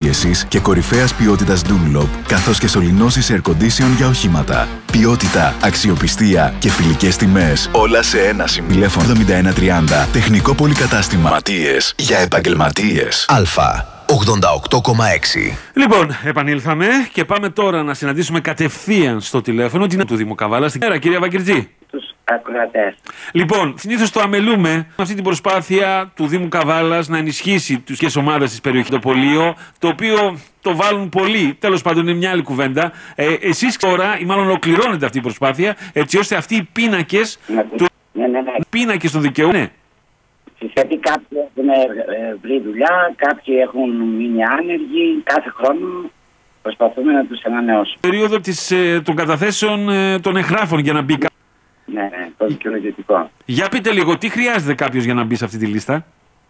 πίεσης και κορυφαίας ποιότητας Dunlop, καθώς και σωληνώσεις air condition για οχήματα. Ποιότητα, αξιοπιστία και φιλικές τιμές. Όλα σε ένα σημείο. Τηλέφωνο 7130. Τεχνικό πολυκατάστημα Ματίες για επαγγελματίες. Α. 88,6. Λοιπόν, επανήλθαμε και πάμε τώρα να συναντήσουμε κατευθείαν στο τηλέφωνο την του Δήμου Καβάλα. Στην μέρα, κυρία Βακυρτζή. Τους ακροατές. Λοιπόν, συνήθως το αμελούμε αυτή την προσπάθεια του Δήμου Καβάλας να ενισχύσει τις ομάδες της περιοχής, το Πολείο, το οποίο το βάλουν πολλοί. Τέλος πάντων, είναι μια άλλη κουβέντα. Εσείς τώρα, ή μάλλον ολοκληρώνετε αυτή η προσπάθεια, έτσι ώστε αυτοί οι πίνακες. Πίνακες των δικαιών. Ναι. Γιατί κάποιοι έχουν βρει δουλειά, κάποιοι έχουν μείνει άνεργοι. Κάθε χρόνο προσπαθούμε να τους ανανεώσουμε. Περίοδο των καταθέσεων των εγγράφων για να μπει. Ναι, το δικαιολογητικό. Για πείτε λίγο, τι χρειάζεται κάποιος για να μπει σε αυτή τη λίστα?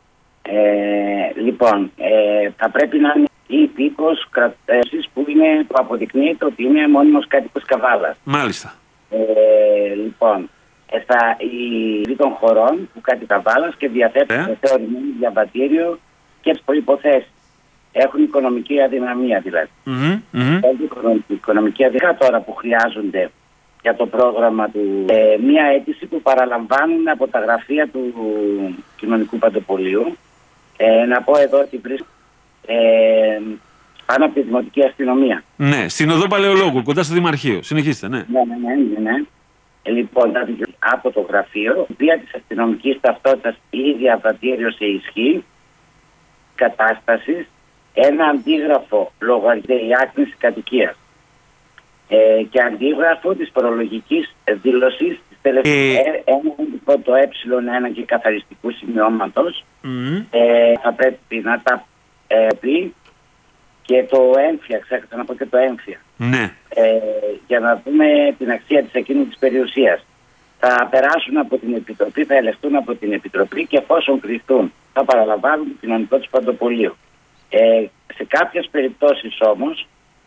Λοιπόν, θα πρέπει να είναι η τύπος κρατήσεις που αποδεικνύεται ότι είναι μόνιμος κάτοικος Καβάλας. Μάλιστα. Λοιπόν, οι των χωρών που κάτι Καβάλας και διαθέτουν θεωρημένο διαβατήριο και τις προϋποθέσεις. Έχουν οικονομική αδυναμία δηλαδή. Οικονομική αδυναμία τώρα που χρειάζονται για το πρόγραμμα του. Μία αίτηση που παραλαμβάνουν από τα γραφεία του Κοινωνικού Παντοπολίου. Να πω εδώ ότι βρίσκονται πάνω από τη Δημοτική Αστυνομία. Ναι, στην Οδό Παλαιολόγου, κοντά στο Δημαρχείο. Συνεχίστε, ναι. Ναι. Λοιπόν, από το γραφείο, οποία της αστυνομικής ταυτότητας ή διαβατήριο σε ισχύ κατάστασης, ένα αντίγραφο λογαριασμού κατοικίας και αντίγραφο της προλογικής δήλωσης της τελευταίας, το ε1 και καθαριστικού σημειώματος, θα πρέπει να τα πει και το έμφυα, ξέχασα να πω και το έμφυα. Ναι. Για να δούμε την αξία της εκείνης της περιουσίας. Θα περάσουν από την Επιτροπή, θα ελεγχθούν από την Επιτροπή και εφόσον κριθούν θα παραλαμβάνουν το κοινωνικό τους παντοπολείο. Σε κάποιες περιπτώσεις όμως,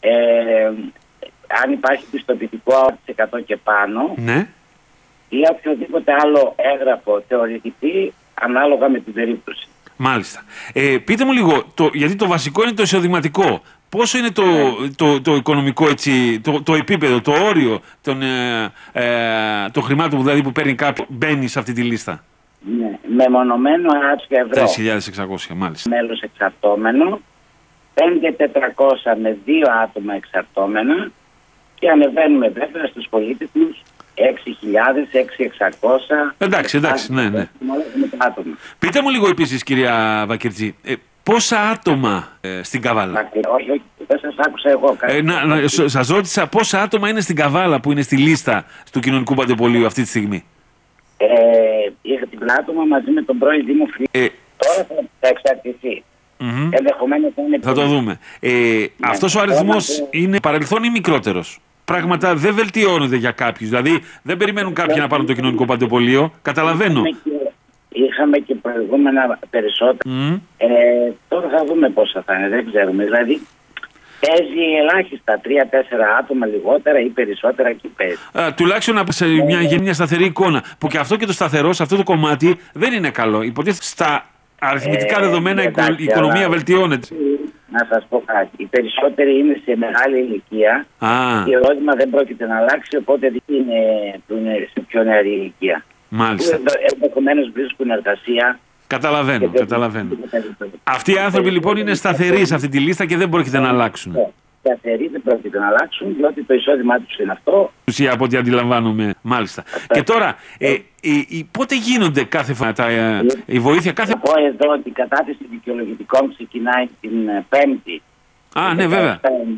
αν υπάρχει πιστοποιητικό 100% και πάνω, ναι, ή οποιοδήποτε άλλο έγγραφο θεωρητική ανάλογα με την περίπτωση. Μάλιστα. Πείτε μου λίγο, γιατί το βασικό είναι το εισοδηματικό. Πόσο είναι το οικονομικό, έτσι, το επίπεδο, το όριο των χρημάτων δηλαδή, που παίρνει κάποιος, μπαίνει σε αυτή τη λίστα? Ναι, μεμονωμένο ευρώ. 3.600, μάλιστα. Μέλος εξαρτώμενο, 5.400 με 2 άτομα εξαρτώμενα και ανεβαίνουμε βέβαια στους πολίτες μας 6.000, 6.600. Εντάξει, ναι. Πείτε μου λίγο επίσης, κυρία Βακυρτζή, πόσα άτομα στην Καβάλα? Όχι, δεν σας άκουσα εγώ. Σας ρώτησα πόσα άτομα είναι στην Καβάλα που είναι στη λίστα του Κοινωνικού Παντοπολείου αυτή τη στιγμή. Είχα την άτομα μαζί με τον πρώην Δήμο Φλή. Τώρα θα εξαρτηθεί. Ενδεχομένως θα το δούμε. Αυτός ο αριθμός είναι παρελθόν ή μικρότερος? Πράγματα δεν βελτιώνονται για κάποιους. Δηλαδή δεν περιμένουν κάποιοι να πάρουν το Κοινωνικό Παντοπολείο. Καταλαβαίνω. Είχαμε και προηγούμενα περισσότερα. Τώρα θα δούμε πόσα θα είναι. Δεν ξέρουμε. Δηλαδή παίζει ελάχιστα 3-4 άτομα λιγότερα ή περισσότερα και παίζει. Τουλάχιστον να γίνει μια σταθερή εικόνα. Που και αυτό και το σταθερό σε αυτό το κομμάτι δεν είναι καλό. Υποτίθεται στα αριθμητικά δεδομένα η οικονομία βελτιώνεται. Να σας πω κάτι. Οι περισσότεροι είναι σε μεγάλη ηλικία. Το ερώτημα δεν πρόκειται να αλλάξει, οπότε δεν είναι που είναι σε πιο νεαρή ηλικία. Μάλιστα. Ενδεχομένως βρίσκουν εργασία. Καταλαβαίνω. Αυτοί οι άνθρωποι λοιπόν είναι σταθεροί σε αυτή τη λίστα και δεν πρόκειται να αλλάξουν. Σταθεροί δεν πρόκειται να αλλάξουν, διότι το εισόδημά τους είναι αυτό. Ουσία από ό,τι αντιλαμβάνομαι. Μάλιστα. Και τώρα, πότε γίνονται κάθε φορά η βοήθεια κάθε. Θα πω εδώ ότι η κατάθεση δικαιολογητικών ξεκινάει την Πέμπτη. Ναι, βέβαια.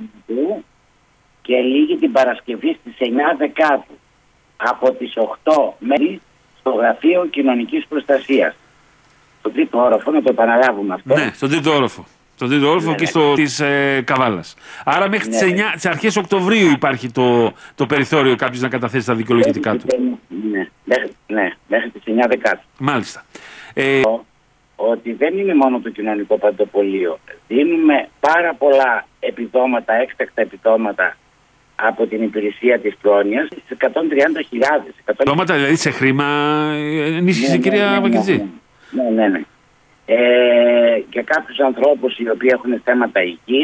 Και λήγει την Παρασκευή στις 9 Δεκάτου. Από τις 8 μέρη στο Γραφείο Κοινωνικής Προστασίας. Στο τρίτο όροφο, να το επαναλάβουμε αυτό. Ναι, στον τρίτο όροφο. Στον τρίτο όροφο και της Καβάλας. Άρα μέχρι τις αρχές Οκτωβρίου υπάρχει το περιθώριο κάποιος να καταθέσει τα δικαιολογητικά του. Ναι, μέχρι τις 9 Δεκάτου. Μάλιστα. Ότι δεν είναι μόνο το Κοινωνικό Παντοπολείο. Δίνουμε πάρα πολλά επιδόματα, έκτακτα επιδόματα από την υπηρεσία της πρόνοιας στις 130.000. Επιδόματα δηλαδή σε χρήμα ενίσχυση, κυρία Βακυρτζή? Ναι. Για κάποιους ανθρώπους οι οποίοι έχουν θέματα υγείας.